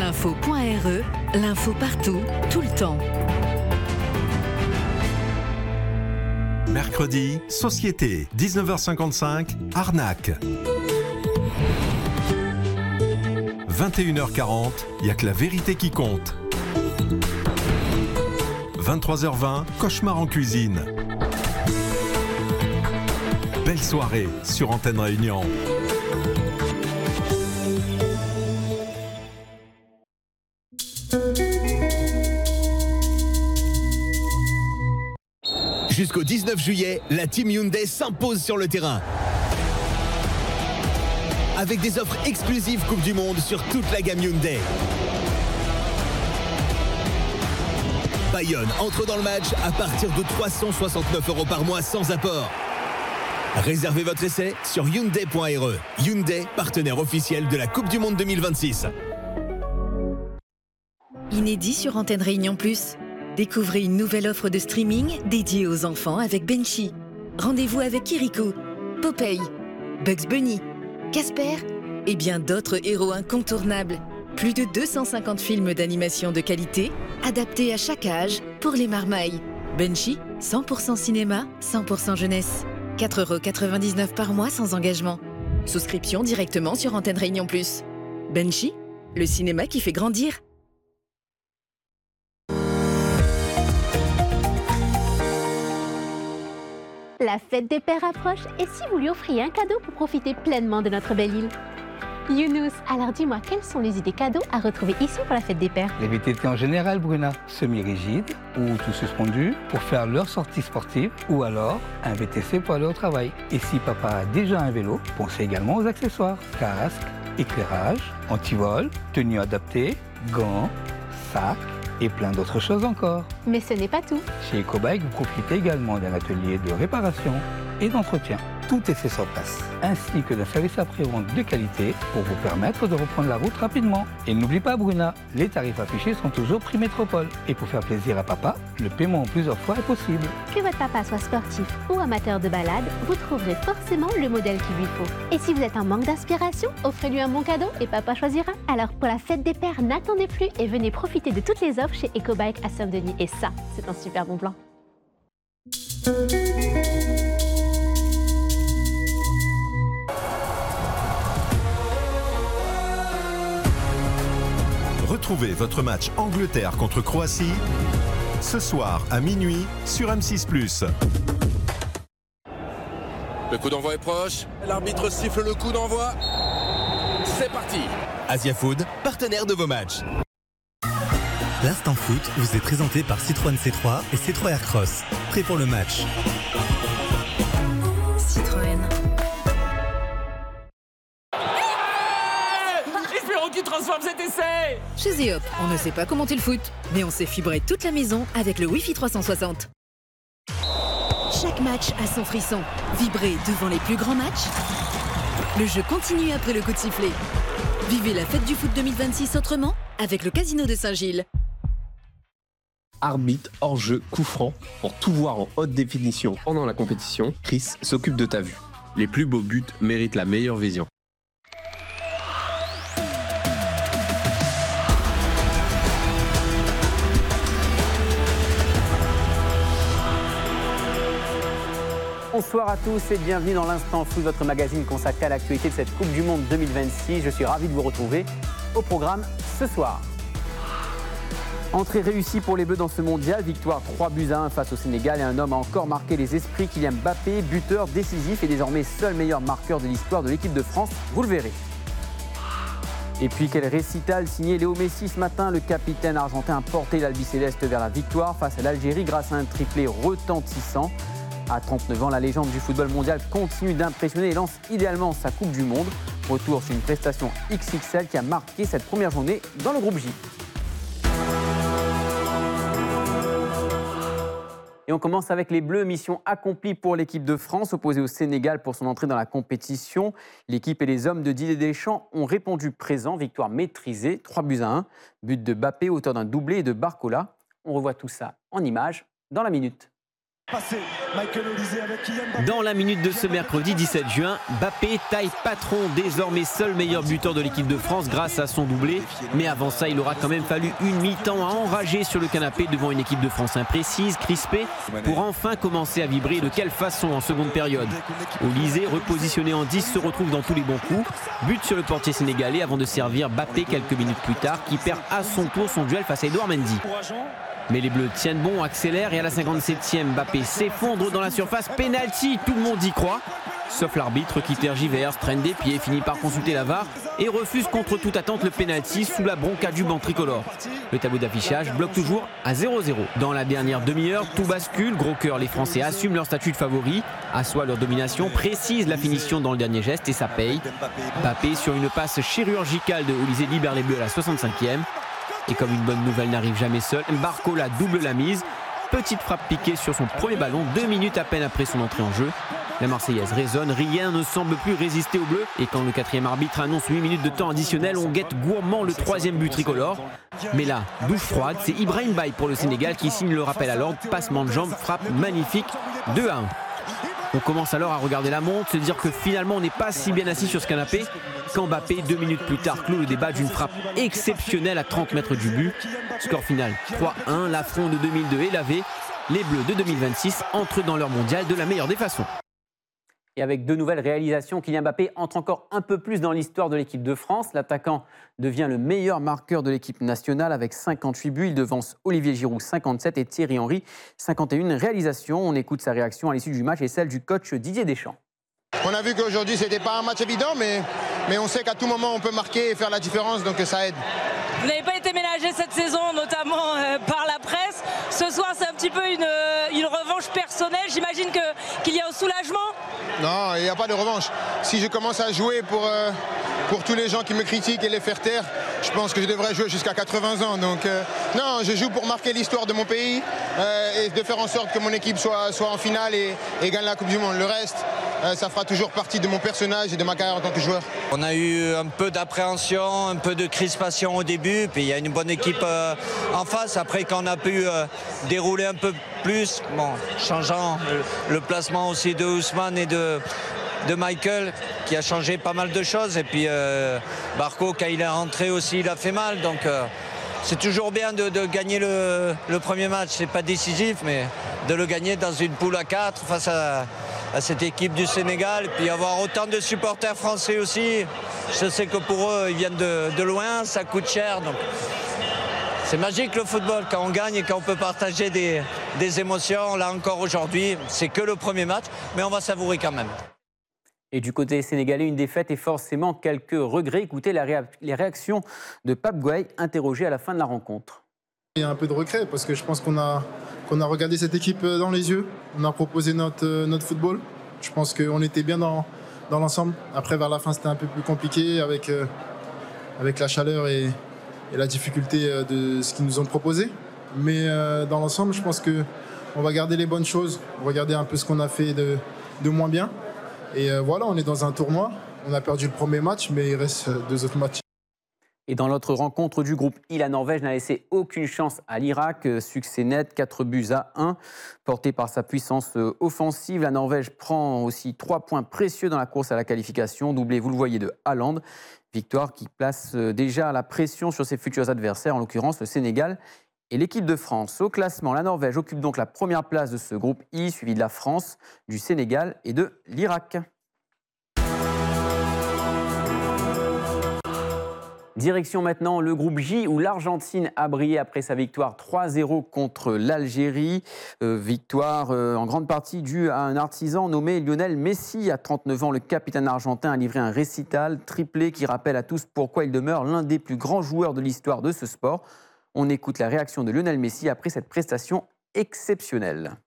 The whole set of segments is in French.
L'info.re, l'info partout, tout le temps. Mercredi, Société, 19h55, Arnaque. 21h40, il n'y a que la vérité qui compte. 23h20, Cauchemar en cuisine. Belle soirée sur Antenne Réunion. Jusqu'au 19 juillet, la team Hyundai s'impose sur le terrain. Avec des offres exclusives Coupe du Monde sur toute la gamme Hyundai. Bayonne entre dans le match à partir de 369 € par mois sans apport. Réservez votre essai sur Hyundai.re. Hyundai, partenaire officiel de la Coupe du Monde 2026. Inédit sur Antenne Réunion Plus. Découvrez une nouvelle offre de streaming dédiée aux enfants avec Benchy. Rendez-vous avec Kirikou, Popeye, Bugs Bunny, Casper et bien d'autres héros incontournables. Plus de 250 films d'animation de qualité, adaptés à chaque âge pour les marmailles. Benchy, 100% cinéma, 100% jeunesse. 4,99 € par mois sans engagement. Souscription directement sur Antenne Réunion Plus. Benchy, le cinéma qui fait grandir. La fête des pères approche et si vous lui offriez un cadeau pour profiter pleinement de notre belle île? Younous, alors dis-moi, quelles sont les idées cadeaux à retrouver ici pour la fête des pères? Les VTT en général, Bruna, semi-rigides ou tout suspendu pour faire leur sortie sportive ou alors un VTC pour aller au travail. Et si papa a déjà un vélo, pensez également aux accessoires, casque, éclairage, antivol, tenue adaptée, gants, sacs et plein d'autres choses encore. Mais ce n'est pas tout. Chez EcoBike, vous profitez également d'un atelier de réparation et d'entretien. Tout est fait sur place, ainsi que d'un service après-vente de qualité pour vous permettre de reprendre la route rapidement. Et n'oublie pas, Bruna, les tarifs affichés sont toujours prix métropole. Et pour faire plaisir à papa, le paiement en plusieurs fois est possible. Que votre papa soit sportif ou amateur de balade, vous trouverez forcément le modèle qu'il lui faut. Et si vous êtes en manque d'inspiration, offrez-lui un bon cadeau et papa choisira. Alors pour la fête des pères, n'attendez plus et venez profiter de toutes les offres chez EcoBike à Saint-Denis. Et ça, c'est un super bon plan. Retrouvez votre match Angleterre contre Croatie ce soir à minuit sur M6+. Le coup d'envoi est proche. L'arbitre siffle le coup d'envoi. C'est parti. Asia Food, partenaire de vos matchs. L'Instant Foot vous est présenté par Citroën C3 et C3 Aircross. Prêt pour le match. Citroën. Espérons qu'il transforme cet essai. Chez Zeop, on ne sait pas commenter le foot, mais on sait fibrer toute la maison avec le Wi-Fi 360. Chaque match a son frisson. Vibrez devant les plus grands matchs. Le jeu continue après le coup de sifflet. Vivez la fête du foot 2026 autrement avec le Casino de Saint-Gilles. Arbitre, hors-jeu, coup franc, pour tout voir en haute définition pendant la compétition, Chris s'occupe de ta vue. Les plus beaux buts méritent la meilleure vision. Bonsoir à tous et bienvenue dans l'Instant Foot, votre magazine consacré à l'actualité de cette Coupe du Monde 2026. Je suis ravi de vous retrouver au programme ce soir. Entrée réussie pour les Bleus dans ce mondial, victoire 3-1 face au Sénégal et un homme a encore marqué les esprits, Kylian Mbappé, buteur décisif et désormais seul meilleur marqueur de l'histoire de l'équipe de France, vous le verrez. Et puis quel récital signé Léo Messi ce matin, le capitaine argentin a porté l'Albiceleste vers la victoire face à l'Algérie grâce à un triplé retentissant. À 39 ans, la légende du football mondial continue d'impressionner et lance idéalement sa Coupe du Monde. Retour sur une prestation XXL qui a marqué cette première journée dans le groupe J. Et on commence avec les Bleus, mission accomplie pour l'équipe de France, opposée au Sénégal pour son entrée dans la compétition. L'équipe et les hommes de Didier Deschamps ont répondu présent, victoire maîtrisée, 3-1, but de Mbappé, auteur d'un doublé et de Barcola. On revoit tout ça en images dans la minute. Dans la minute de ce mercredi 17 juin, Mbappé taille patron, désormais seul meilleur buteur de l'équipe de France grâce à son doublé. Mais avant ça, il aura quand même fallu une mi-temps à enrager sur le canapé devant une équipe de France imprécise, crispée, pour enfin commencer à vibrer. De quelle façon en seconde période? Olysée, repositionné en 10, se retrouve dans tous les bons coups. But sur le portier sénégalais avant de servir Mbappé quelques minutes plus tard, qui perd à son tour son duel face à Edouard Mendy. Mais les Bleus tiennent bon, accélèrent et à la 57e, Mbappé s'effondre dans la surface. Penalty, tout le monde y croit. Sauf l'arbitre qui tergiverse, traîne des pieds, finit par consulter la VAR et refuse contre toute attente le penalty sous la bronca du banc tricolore. Le tableau d'affichage bloque toujours à 0-0. Dans la dernière demi-heure, tout bascule. Gros cœur, les Français assument leur statut de favori, assoient leur domination, précisent la finition dans le dernier geste et ça paye. Mbappé sur une passe chirurgicale de Olysée libère les Bleus à la 65e. Et comme une bonne nouvelle n'arrive jamais seule, Barcola double la mise. Petite frappe piquée sur son premier ballon, 2 minutes à peine après son entrée en jeu. La Marseillaise résonne, rien ne semble plus résister aux Bleus. Et quand le 4e arbitre annonce 8 minutes de temps additionnel, on guette gourmand le 3e but tricolore. Mais là, douche froide, c'est Ibrahim Baye pour le Sénégal qui signe le rappel à l'ordre. Passement de jambes, frappe magnifique, 2-1. On commence alors à regarder la montre, se dire que finalement on n'est pas si bien assis sur ce canapé quand Mbappé, 2 minutes plus tard, clôt le débat d'une frappe exceptionnelle à 30 mètres du but. Score final 3-1, l'affront de 2002 est lavé. Les Bleus de 2026 entrent dans leur mondial de la meilleure des façons. Et avec de nouvelles réalisations, Kylian Mbappé entre encore un peu plus dans l'histoire de l'équipe de France. L'attaquant devient le meilleur marqueur de l'équipe nationale avec 58 buts. Il devance Olivier Giroud, 57 et Thierry Henry, 51 réalisations. On écoute sa réaction à l'issue du match et celle du coach Didier Deschamps. On a vu qu'aujourd'hui, ce n'était pas un match évident, mais on sait qu'à tout moment, on peut marquer et faire la différence, donc ça aide. Vous n'avez pas été ménagé cette saison, notamment par la presse. Ce soir, c'est un petit peu une revanche personnelle. J'imagine qu'il y a un soulagement. Non, il n'y a pas de revanche. Si je commence à jouer pour tous les gens qui me critiquent et les faire taire, je pense que je devrais jouer jusqu'à 80 ans. Donc non, je joue pour marquer l'histoire de mon pays et de faire en sorte que mon équipe soit en finale et gagne la Coupe du Monde. Le reste, ça fera toujours partie de mon personnage et de ma carrière en tant que joueur. On a eu un peu d'appréhension, un peu de crispation au début, puis il y a une bonne équipe en face. Après, quand on a pu dérouler un peu plus, bon, changeant le placement aussi de Ousmane et de Michael, qui a changé pas mal de choses. Et puis Barco, quand il est rentré aussi, il a fait mal. Donc c'est toujours bien de gagner le premier match. C'est pas décisif, mais de le gagner dans une poule à 4 face à cette équipe du Sénégal, et puis avoir autant de supporters français aussi. Je sais que pour eux, ils viennent de loin, ça coûte cher. Donc c'est magique le football, quand on gagne et quand on peut partager des émotions. Là encore aujourd'hui, c'est que le premier match, mais on va savourer quand même. Et du côté sénégalais, une défaite et forcément quelques regrets. Écoutez les réactions de Pape Gueye, interrogé à la fin de la rencontre. Il y a un peu de regret parce que je pense qu'on a regardé cette équipe dans les yeux. On a proposé notre football. Je pense qu'on était bien dans l'ensemble. Après, vers la fin, c'était un peu plus compliqué avec la chaleur et la difficulté de ce qu'ils nous ont proposé. Mais dans l'ensemble, je pense qu'on va garder les bonnes choses. On va garder un peu ce qu'on a fait de moins bien. Et voilà, on est dans un tournoi. On a perdu le premier match, mais il reste 2 autres matchs. Et dans l'autre rencontre du groupe I, la Norvège n'a laissé aucune chance à l'Irak. Succès net, 4-1. Portée par sa puissance offensive, la Norvège prend aussi 3 points précieux dans la course à la qualification. Doublé, vous le voyez, de Haaland. Victoire qui place déjà la pression sur ses futurs adversaires, en l'occurrence le Sénégal et l'équipe de France. Au classement, la Norvège occupe donc la première place de ce groupe I, suivi de la France, du Sénégal et de l'Irak. Direction maintenant le groupe J où l'Argentine a brillé après sa victoire 3-0 contre l'Algérie. Victoire en grande partie due à un artisan nommé Lionel Messi. À 39 ans, le capitaine argentin a livré un récital triplé qui rappelle à tous pourquoi il demeure l'un des plus grands joueurs de l'histoire de ce sport. On écoute la réaction de Lionel Messi après cette prestation exceptionnelle.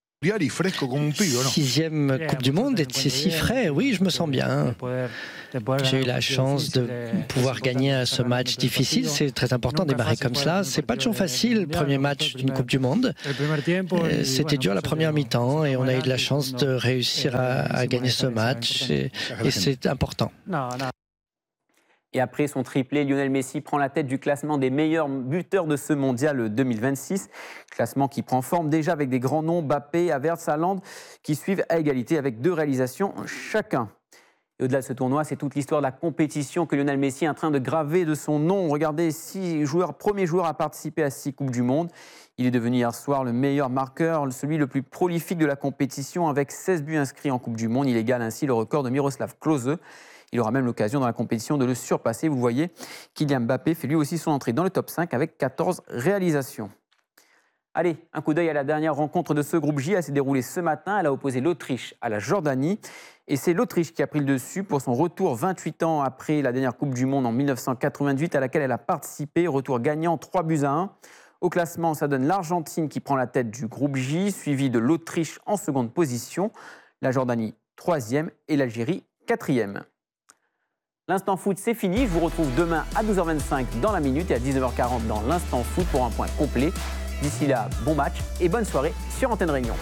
6e Coupe du Monde, et c'est si frais, oui, je me sens bien. J'ai eu la chance de pouvoir gagner ce match difficile, c'est très important de démarrer comme cela. C'est pas toujours facile, premier match d'une Coupe du Monde. C'était dur la première mi-temps et on a eu de la chance de réussir à gagner ce match et c'est important. Et après son triplé, Lionel Messi prend la tête du classement des meilleurs buteurs de ce mondial 2026. Classement qui prend forme déjà avec des grands noms, Mbappé, Havertz, Haaland, qui suivent à égalité avec 2 réalisations chacun. Et au-delà de ce tournoi, c'est toute l'histoire de la compétition que Lionel Messi est en train de graver de son nom. Regardez, premier joueur à participer à 6 Coupes du Monde. Il est devenu hier soir le meilleur marqueur, celui le plus prolifique de la compétition avec 16 buts inscrits en Coupe du Monde. Il égale ainsi le record de Miroslav Klose. Il aura même l'occasion dans la compétition de le surpasser. Vous voyez, Kylian Mbappé fait lui aussi son entrée dans le top 5 avec 14 réalisations. Allez, un coup d'œil à la dernière rencontre de ce groupe J. Elle s'est déroulée ce matin. Elle a opposé l'Autriche à la Jordanie. Et c'est l'Autriche qui a pris le dessus pour son retour 28 ans après la dernière Coupe du Monde en 1988 à laquelle elle a participé. Retour gagnant 3-1. Au classement, ça donne l'Argentine qui prend la tête du groupe J, suivi de l'Autriche en seconde position, la Jordanie 3e et l'Algérie 4e. L'Instant Foot, c'est fini. Je vous retrouve demain à 12h25 dans la minute et à 19h40 dans l'Instant Foot pour un point complet. D'ici là, bon match et bonne soirée sur Antenne Réunion.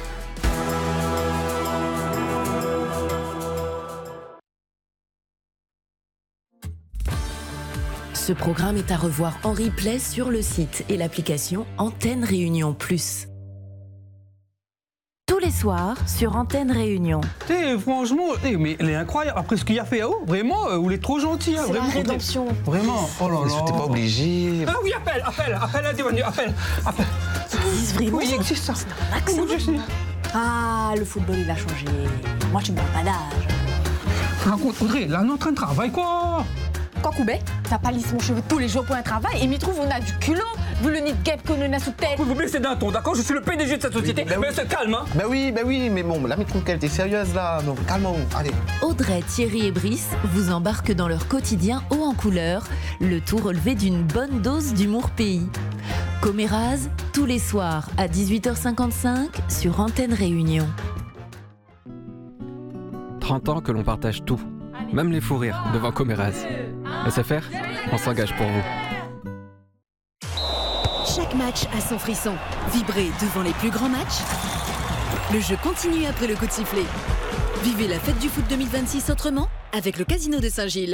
Ce programme est à revoir en replay sur le site et l'application Antenne Réunion Plus. Tous les soirs sur Antenne Réunion. Franchement, mais elle est incroyable. Après ce qu'il a fait, vraiment, il est trop gentil. C'est vraiment, la rédemption. Vraiment. Oh là là. T'es pas obligé. Ah oui, appelle, appelle. Vraiment, il existe ça. Ah, le football, il a changé. Moi, je me parle pas d'âge. Raconte, Audrey, là, on est en train de travailler, quoi. Kankoubé, t'as pas lissé mon cheveu tous les jours pour un travail et m'y trouve on a du culot vu le nid de guêpe qu'on a sous tête. Vous baissez d'un ton, d'accord? Je suis le PDG de cette société, mais elle se calme, hein. Bah oui, mais bon, là, mais trouve qu'elle était sérieuse, là, donc calmons, allez. Audrey, Thierry et Brice vous embarquent dans leur quotidien haut en couleur, le tout relevé d'une bonne dose d'humour pays. Coméraz, tous les soirs à 18h55 sur Antenne Réunion. 30 ans que l'on partage tout, même les fous rires devant Coméraz. SFR, on s'engage pour vous. Chaque match a son frisson. Vibrez devant les plus grands matchs. Le jeu continue après le coup de sifflet. Vivez la fête du foot 2026 autrement avec le Casino de Saint-Gilles.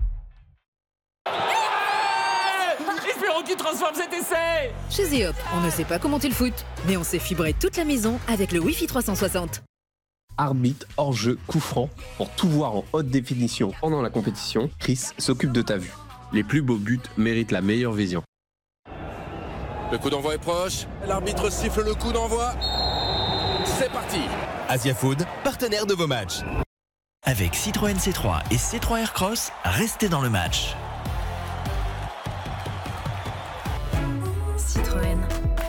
Espérons qu'il transforme cet essai. Chez Zeop, on ne sait pas commenter le foot, mais on sait fibrer toute la maison avec le Wi-Fi 360. Arbitre, hors-jeu, coup franc. Pour tout voir en haute définition pendant la compétition, Chris s'occupe de ta vue. Les plus beaux buts méritent la meilleure vision. Le coup d'envoi est proche. L'arbitre siffle le coup d'envoi. C'est parti. Asia Food, partenaire de vos matchs. Avec Citroën C3 et C3 Aircross, restez dans le match. Citroën.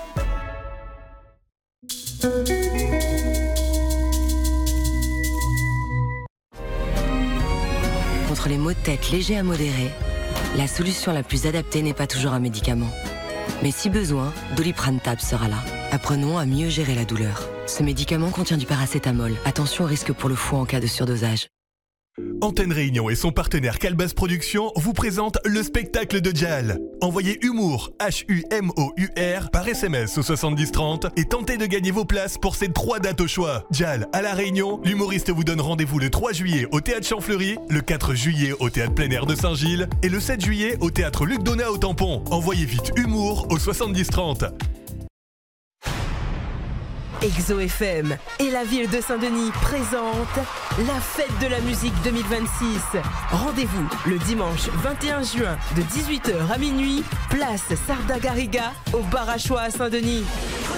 Contre les maux de tête légers à modérés, la solution la plus adaptée n'est pas toujours un médicament. Mais si besoin, Doliprane Tab sera là. Apprenons à mieux gérer la douleur. Ce médicament contient du paracétamol. Attention au risque pour le foie en cas de surdosage. Antenne Réunion et son partenaire Calbas Productions vous présentent le spectacle de Jal. Envoyez humour, H-U-M-O-U-R, par SMS au 7030 et tentez de gagner vos places pour ces 3 dates au choix. Jal à La Réunion, l'humoriste vous donne rendez-vous le 3 juillet au Théâtre Champfleury, le 4 juillet au Théâtre Plein Air de Saint-Gilles et le 7 juillet au Théâtre Luc Donat au Tampon. Envoyez vite humour au 7030. Exo FM et la ville de Saint-Denis présente la fête de la musique 2026. Rendez-vous le dimanche 21 juin de 18h à minuit, place Sarda Garriga au Bar à Choix à Saint-Denis.